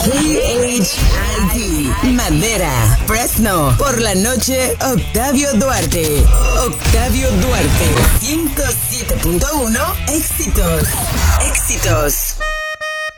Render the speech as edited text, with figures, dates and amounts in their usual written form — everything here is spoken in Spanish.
KHID, Madera, Fresno, por la noche, Octavio Duarte. Octavio Duarte, 107.1, éxitos. Éxitos.